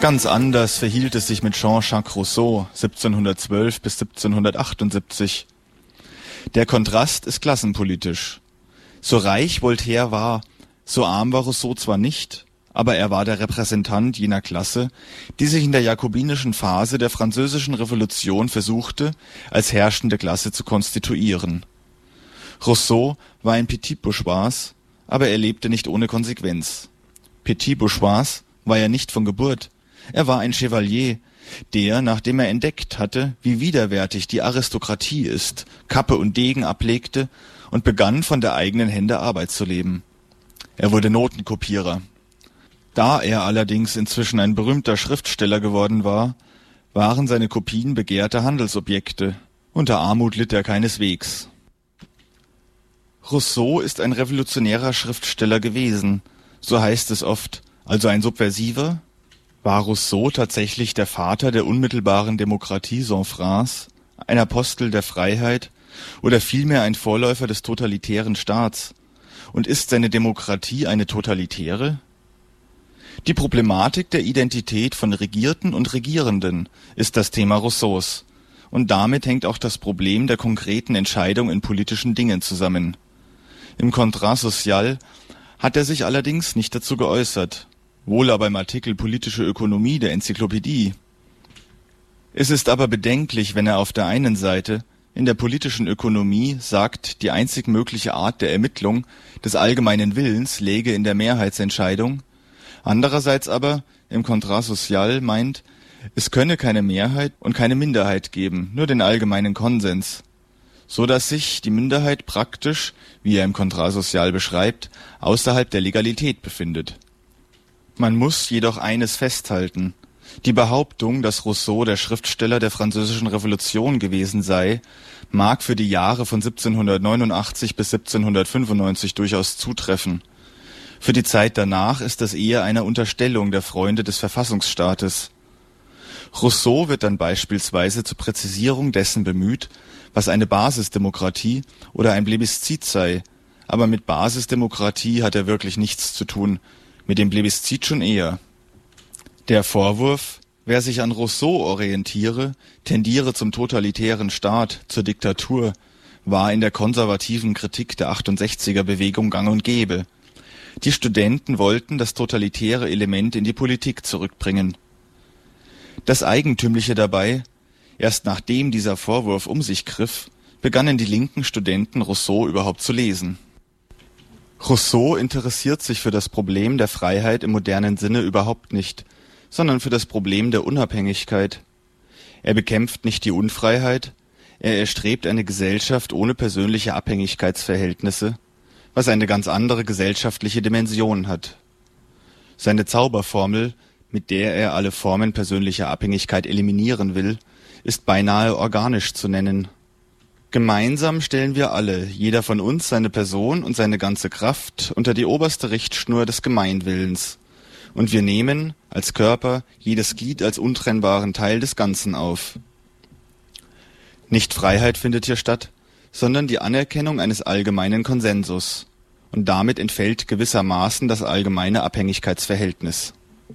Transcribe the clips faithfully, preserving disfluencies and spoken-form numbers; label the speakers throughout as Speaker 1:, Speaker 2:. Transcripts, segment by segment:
Speaker 1: Ganz anders verhielt es sich mit Jean-Jacques Rousseau, siebzehnhundertzwölf bis siebzehnhundertachtundsiebzig. Der Kontrast ist klassenpolitisch. So reich Voltaire war, so arm war Rousseau zwar nicht, aber er war der Repräsentant jener Klasse, die sich in der jakobinischen Phase der französischen Revolution versuchte, als herrschende Klasse zu konstituieren. Rousseau war ein Petit Bourgeois, aber er lebte nicht ohne Konsequenz. Petit Bourgeois war er nicht von Geburt, er war ein Chevalier, der, nachdem er entdeckt hatte, wie widerwärtig die Aristokratie ist, Kappe und Degen ablegte und begann, von der eigenen Hände Arbeit zu leben. Er wurde Notenkopierer. Da er allerdings inzwischen ein berühmter Schriftsteller geworden war, waren seine Kopien begehrte Handelsobjekte. Unter Armut litt er keineswegs. Rousseau ist ein revolutionärer Schriftsteller gewesen, so heißt es oft, also ein Subversiver. War Rousseau tatsächlich der Vater der unmittelbaren Demokratie sans phrase, ein Apostel der Freiheit oder vielmehr ein Vorläufer des totalitären Staats? Und ist seine Demokratie eine totalitäre? Die Problematik der Identität von Regierten und Regierenden ist das Thema Rousseaus, und damit hängt auch das Problem der konkreten Entscheidung in politischen Dingen zusammen. Im Contrat social hat er sich allerdings nicht dazu geäußert, wohl aber im Artikel Politische Ökonomie der Enzyklopädie. Es ist aber bedenklich, wenn er auf der einen Seite in der politischen Ökonomie sagt, die einzig mögliche Art der Ermittlung des allgemeinen Willens läge in der Mehrheitsentscheidung, andererseits aber im Contrat social meint, es könne keine Mehrheit und keine Minderheit geben, nur den allgemeinen Konsens, so dass sich die Minderheit praktisch, wie er im Contrat social beschreibt, außerhalb der Legalität befindet. Man muss jedoch eines festhalten: Die Behauptung, dass Rousseau der Schriftsteller der Französischen Revolution gewesen sei, mag für die Jahre von siebzehnhundertneunundachtzig bis siebzehnhundertfünfundneunzig durchaus zutreffen. Für die Zeit danach ist das eher eine Unterstellung der Freunde des Verfassungsstaates. Rousseau wird dann beispielsweise zur Präzisierung dessen bemüht, was eine Basisdemokratie oder ein Plebiszit sei, aber mit Basisdemokratie hat er wirklich nichts zu tun, mit dem Plebiszit schon eher. Der Vorwurf, wer sich an Rousseau orientiere, tendiere zum totalitären Staat, zur Diktatur, war in der konservativen Kritik der achtundsechziger Bewegung gang und gäbe. Die Studenten wollten das totalitäre Element in die Politik zurückbringen. Das Eigentümliche dabei: Erst nachdem dieser Vorwurf um sich griff, begannen die linken Studenten Rousseau überhaupt zu lesen. Rousseau interessiert sich für das Problem der Freiheit im modernen Sinne überhaupt nicht, sondern für das Problem der Unabhängigkeit. Er bekämpft nicht die Unfreiheit, er erstrebt eine Gesellschaft ohne persönliche Abhängigkeitsverhältnisse, was eine ganz andere gesellschaftliche Dimension hat. Seine Zauberformel, mit der er alle Formen persönlicher Abhängigkeit eliminieren will, ist beinahe organisch zu nennen. Gemeinsam stellen wir alle, jeder von uns, seine Person und seine ganze Kraft unter die oberste Richtschnur des Gemeinwillens. Und wir nehmen, als Körper, jedes Glied als untrennbaren Teil des Ganzen auf. Nicht Freiheit findet hier statt, sondern die Anerkennung eines allgemeinen Konsensus. Und damit entfällt gewissermaßen das allgemeine Abhängigkeitsverhältnis.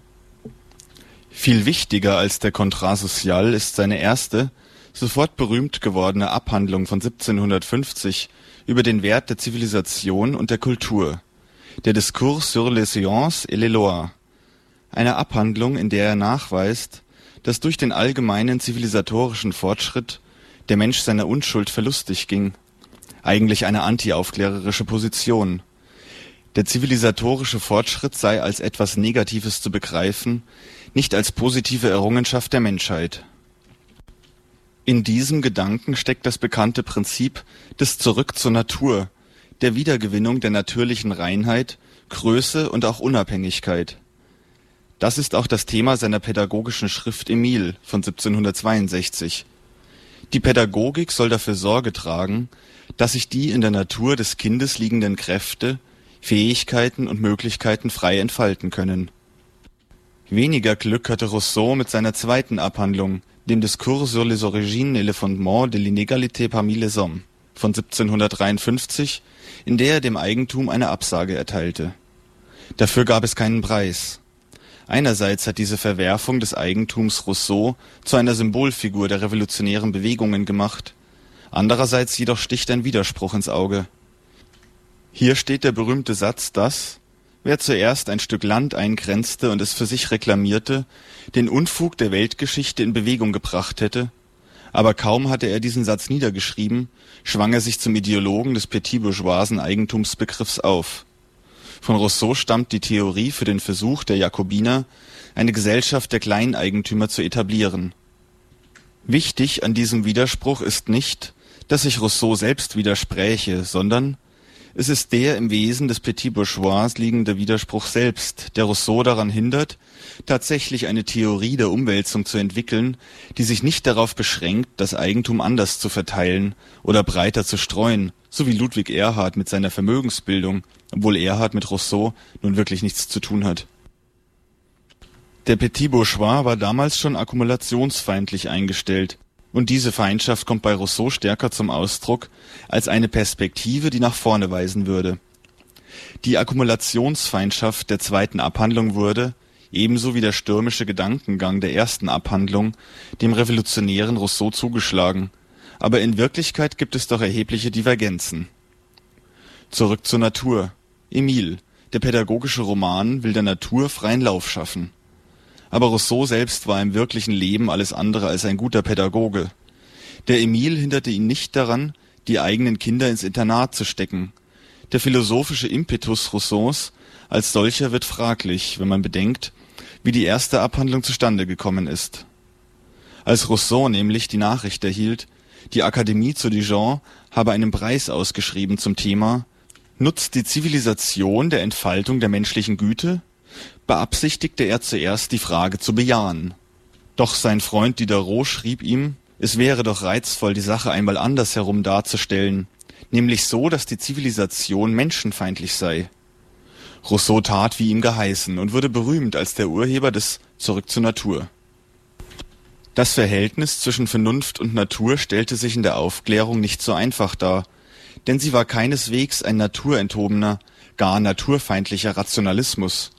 Speaker 1: Viel wichtiger als der Contrat social ist seine erste, sofort berühmt gewordene Abhandlung von siebzehnhundertfünfzig über den Wert der Zivilisation und der Kultur, der Discours sur les sciences et les lois, eine Abhandlung, in der er nachweist, dass durch den allgemeinen zivilisatorischen Fortschritt der Mensch seiner Unschuld verlustig ging, eigentlich eine antiaufklärerische Position. Der zivilisatorische Fortschritt sei als etwas Negatives zu begreifen, nicht als positive Errungenschaft der Menschheit. In diesem Gedanken steckt das bekannte Prinzip des Zurück zur Natur, der Wiedergewinnung der natürlichen Reinheit, Größe und auch Unabhängigkeit. Das ist auch das Thema seiner pädagogischen Schrift Emile von siebzehnhundertzweiundsechzig. Die Pädagogik soll dafür Sorge tragen, dass sich die in der Natur des Kindes liegenden Kräfte, Fähigkeiten und Möglichkeiten frei entfalten können. Weniger Glück hatte Rousseau mit seiner zweiten Abhandlung, dem Discours sur les origines et le fondement de l'inégalité parmi les hommes von siebzehnhundertdreiundfünfzig, in der er dem Eigentum eine Absage erteilte. Dafür gab es keinen Preis. Einerseits hat diese Verwerfung des Eigentums Rousseau zu einer Symbolfigur der revolutionären Bewegungen gemacht, andererseits jedoch sticht ein Widerspruch ins Auge. Hier steht der berühmte Satz, dass, wer zuerst ein Stück Land eingrenzte und es für sich reklamierte, den Unfug der Weltgeschichte in Bewegung gebracht hätte, aber kaum hatte er diesen Satz niedergeschrieben, schwang er sich zum Ideologen des petit-bourgeoisen Eigentumsbegriffs auf. Von Rousseau stammt die Theorie für den Versuch der Jakobiner, eine Gesellschaft der Kleineigentümer zu etablieren. Wichtig an diesem Widerspruch ist nicht, dass sich Rousseau selbst widerspräche, sondern es ist der im Wesen des Petit Bourgeois liegende Widerspruch selbst, der Rousseau daran hindert, tatsächlich eine Theorie der Umwälzung zu entwickeln, die sich nicht darauf beschränkt, das Eigentum anders zu verteilen oder breiter zu streuen, so wie Ludwig Erhard mit seiner Vermögensbildung, obwohl Erhard mit Rousseau nun wirklich nichts zu tun hat. Der Petit Bourgeois war damals schon akkumulationsfeindlich eingestellt, und diese Feindschaft kommt bei Rousseau stärker zum Ausdruck als eine Perspektive, die nach vorne weisen würde. Die Akkumulationsfeindschaft der zweiten Abhandlung wurde, ebenso wie der stürmische Gedankengang der ersten Abhandlung, dem revolutionären Rousseau zugeschlagen, aber in Wirklichkeit gibt es doch erhebliche Divergenzen. Zurück zur Natur. Emile, der pädagogische Roman, will der Natur freien Lauf schaffen. Aber Rousseau selbst war im wirklichen Leben alles andere als ein guter Pädagoge. Der Emile hinderte ihn nicht daran, die eigenen Kinder ins Internat zu stecken. Der philosophische Impetus Rousseaus als solcher wird fraglich, wenn man bedenkt, wie die erste Abhandlung zustande gekommen ist. Als Rousseau nämlich die Nachricht erhielt, die Akademie zu Dijon habe einen Preis ausgeschrieben zum Thema »Nutzt die Zivilisation der Entfaltung der menschlichen Güte?«, beabsichtigte er zuerst die Frage zu bejahen. Doch sein Freund Diderot schrieb ihm, es wäre doch reizvoll, die Sache einmal andersherum darzustellen, nämlich so, dass die Zivilisation menschenfeindlich sei. Rousseau tat, wie ihm geheißen, und wurde berühmt als der Urheber des Zurück zur Natur. Das Verhältnis zwischen Vernunft und Natur stellte sich in der Aufklärung nicht so einfach dar, denn sie war keineswegs ein naturenthobener, gar naturfeindlicher Rationalismus.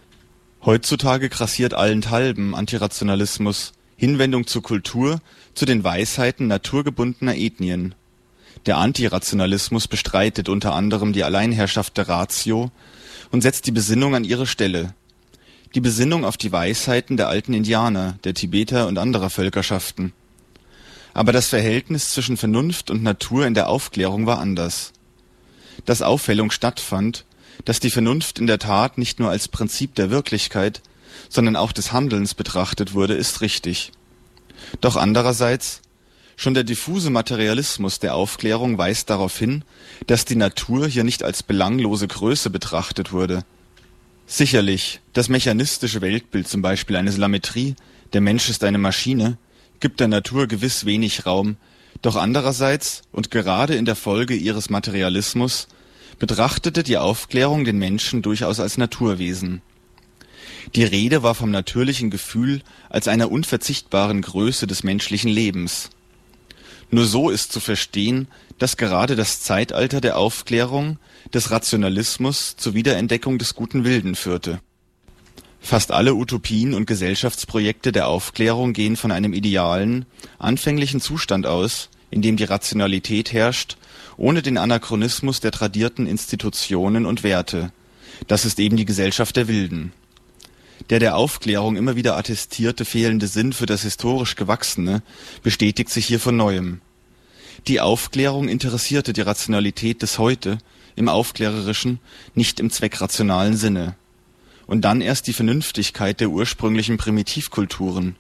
Speaker 1: Heutzutage grassiert allenthalben Antirationalismus, Hinwendung zur Kultur, zu den Weisheiten naturgebundener Ethnien. Der Antirationalismus bestreitet unter anderem die Alleinherrschaft der Ratio und setzt die Besinnung an ihre Stelle. Die Besinnung auf die Weisheiten der alten Indianer, der Tibeter und anderer Völkerschaften. Aber das Verhältnis zwischen Vernunft und Natur in der Aufklärung war anders. Dass Aufhellung stattfand, dass die Vernunft in der Tat nicht nur als Prinzip der Wirklichkeit, sondern auch des Handelns betrachtet wurde, ist richtig. Doch andererseits, schon der diffuse Materialismus der Aufklärung weist darauf hin, dass die Natur hier nicht als belanglose Größe betrachtet wurde. Sicherlich, das mechanistische Weltbild zum Beispiel eines Lametrie, der Mensch ist eine Maschine, gibt der Natur gewiss wenig Raum, doch andererseits, und gerade in der Folge ihres Materialismus, betrachtete die Aufklärung den Menschen durchaus als Naturwesen. Die Rede war vom natürlichen Gefühl als einer unverzichtbaren Größe des menschlichen Lebens. Nur so ist zu verstehen, dass gerade das Zeitalter der Aufklärung, des Rationalismus zur Wiederentdeckung des guten Wilden führte. Fast alle Utopien und Gesellschaftsprojekte der Aufklärung gehen von einem idealen, anfänglichen Zustand aus, in dem die Rationalität herrscht, ohne den Anachronismus der tradierten Institutionen und Werte. Das ist eben die Gesellschaft der Wilden. Der der Aufklärung immer wieder attestierte fehlende Sinn für das historisch Gewachsene bestätigt sich hier von Neuem. Die Aufklärung interessierte die Rationalität des Heute im Aufklärerischen, nicht im zweckrationalen Sinne. Und dann erst die Vernünftigkeit der ursprünglichen Primitivkulturen.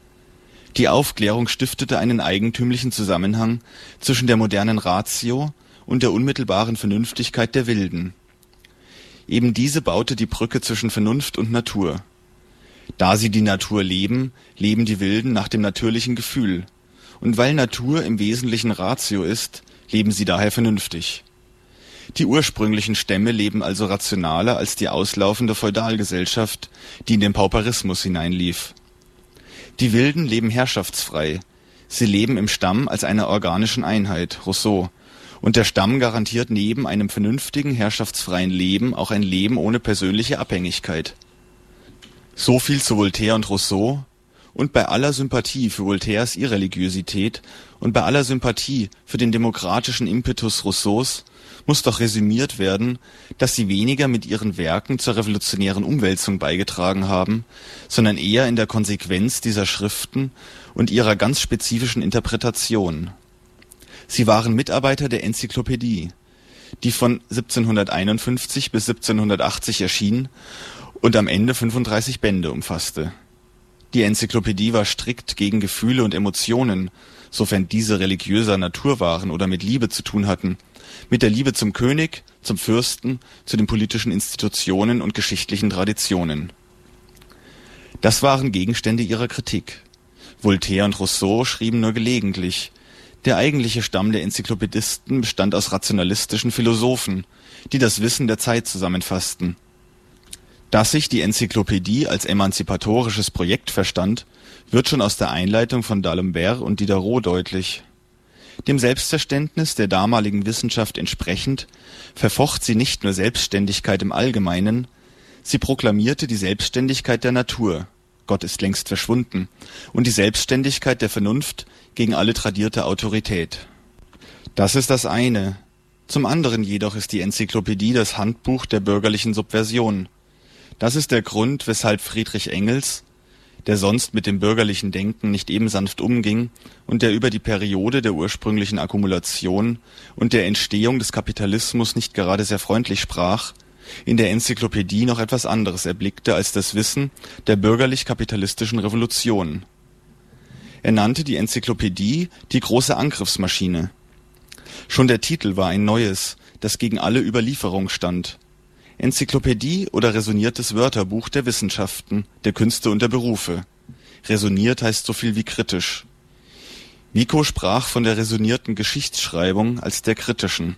Speaker 1: Die Aufklärung stiftete einen eigentümlichen Zusammenhang zwischen der modernen Ratio und der unmittelbaren Vernünftigkeit der Wilden. Eben diese baute die Brücke zwischen Vernunft und Natur. Da sie die Natur leben, leben die Wilden nach dem natürlichen Gefühl. Und weil Natur im Wesentlichen Ratio ist, leben sie daher vernünftig. Die ursprünglichen Stämme leben also rationaler als die auslaufende Feudalgesellschaft, die in den Pauperismus hineinlief. Die Wilden leben herrschaftsfrei. Sie leben im Stamm als einer organischen Einheit, Rousseau. Und der Stamm garantiert neben einem vernünftigen, herrschaftsfreien Leben auch ein Leben ohne persönliche Abhängigkeit. So viel zu Voltaire und Rousseau, und bei aller Sympathie für Voltaires Irreligiosität und bei aller Sympathie für den demokratischen Impetus Rousseaus muss doch resümiert werden, dass sie weniger mit ihren Werken zur revolutionären Umwälzung beigetragen haben, sondern eher in der Konsequenz dieser Schriften und ihrer ganz spezifischen Interpretation. Sie waren Mitarbeiter der Enzyklopädie, die von siebzehnhunderteinundfünfzig bis siebzehnhundertachtzig erschien und am Ende fünfunddreißig Bände umfasste. Die Enzyklopädie war strikt gegen Gefühle und Emotionen, sofern diese religiöser Natur waren oder mit Liebe zu tun hatten, mit der Liebe zum König, zum Fürsten, zu den politischen Institutionen und geschichtlichen Traditionen. Das waren Gegenstände ihrer Kritik. Voltaire und Rousseau schrieben nur gelegentlich. Der eigentliche Stamm der Enzyklopädisten bestand aus rationalistischen Philosophen, die das Wissen der Zeit zusammenfassten. Dass sich die Enzyklopädie als emanzipatorisches Projekt verstand, wird schon aus der Einleitung von D'Alembert und Diderot deutlich. Dem Selbstverständnis der damaligen Wissenschaft entsprechend verfocht sie nicht nur Selbstständigkeit im Allgemeinen, sie proklamierte die Selbstständigkeit der Natur, Gott ist längst verschwunden, und die Selbstständigkeit der Vernunft gegen alle tradierte Autorität. Das ist das eine. Zum anderen jedoch ist die Enzyklopädie das Handbuch der bürgerlichen Subversion. Das ist der Grund, weshalb Friedrich Engels, der sonst mit dem bürgerlichen Denken nicht eben sanft umging und der über die Periode der ursprünglichen Akkumulation und der Entstehung des Kapitalismus nicht gerade sehr freundlich sprach, in der Enzyklopädie noch etwas anderes erblickte als das Wissen der bürgerlich-kapitalistischen Revolution. Er nannte die Enzyklopädie die große Angriffsmaschine. Schon der Titel war ein neues, das gegen alle Überlieferung stand. Enzyklopädie oder resoniertes Wörterbuch der Wissenschaften, der Künste und der Berufe. Resoniert heißt so viel wie kritisch. Vico sprach von der resonierten Geschichtsschreibung als der kritischen.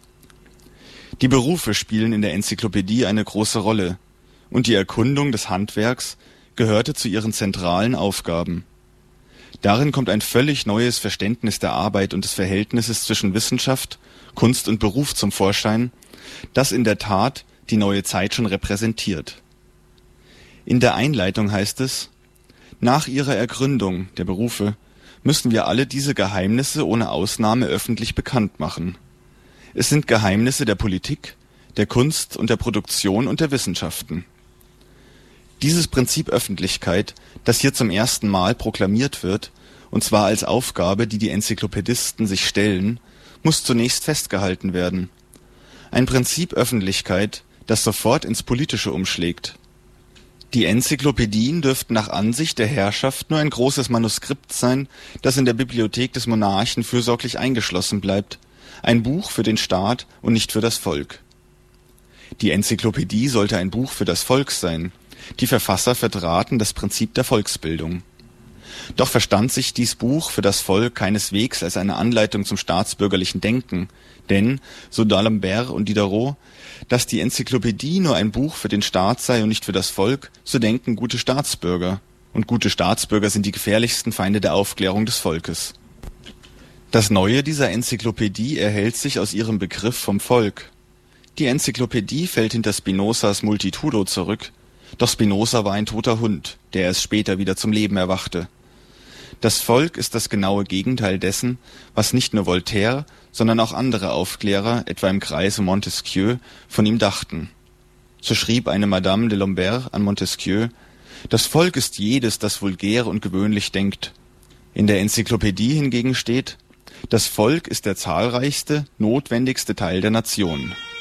Speaker 1: Die Berufe spielen in der Enzyklopädie eine große Rolle, und die Erkundung des Handwerks gehörte zu ihren zentralen Aufgaben. Darin kommt ein völlig neues Verständnis der Arbeit und des Verhältnisses zwischen Wissenschaft, Kunst und Beruf zum Vorschein, das in der Tat die neue Zeit schon repräsentiert. In der Einleitung heißt es: Nach ihrer Ergründung der Berufe müssen wir alle diese Geheimnisse ohne Ausnahme öffentlich bekannt machen. Es sind Geheimnisse der Politik, der Kunst und der Produktion und der Wissenschaften. Dieses Prinzip Öffentlichkeit, das hier zum ersten Mal proklamiert wird, und zwar als Aufgabe, die die Enzyklopädisten sich stellen, muss zunächst festgehalten werden. Ein Prinzip Öffentlichkeit, das sofort ins Politische umschlägt. Die Enzyklopädien dürften nach Ansicht der Herrschaft nur ein großes Manuskript sein, das in der Bibliothek des Monarchen fürsorglich eingeschlossen bleibt, ein Buch für den Staat und nicht für das Volk. Die Enzyklopädie sollte ein Buch für das Volk sein. Die Verfasser vertraten das Prinzip der Volksbildung. Doch verstand sich dies Buch für das Volk keineswegs als eine Anleitung zum staatsbürgerlichen Denken, denn, so D'Alembert und Diderot, dass die Enzyklopädie nur ein Buch für den Staat sei und nicht für das Volk, so denken gute Staatsbürger. Und gute Staatsbürger sind die gefährlichsten Feinde der Aufklärung des Volkes. Das Neue dieser Enzyklopädie erhält sich aus ihrem Begriff vom Volk. Die Enzyklopädie fällt hinter Spinozas Multitudo zurück, doch Spinoza war ein toter Hund, der erst später wieder zum Leben erwachte. Das Volk ist das genaue Gegenteil dessen, was nicht nur Voltaire, sondern auch andere Aufklärer, etwa im Kreise Montesquieu, von ihm dachten. So schrieb eine Madame de Lombert an Montesquieu: Das Volk ist jedes, das vulgär und gewöhnlich denkt. In der Enzyklopädie hingegen steht: Das Volk ist der zahlreichste, notwendigste Teil der Nation.